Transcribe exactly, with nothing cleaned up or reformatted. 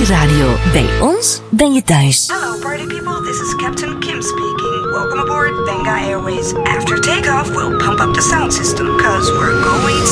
Radio. Bij ons ben je thuis. Hello party people, this is Captain Kim speaking. Welcome aboard Benga Airways. After takeoff, we'll pump up the sound system, cause we're going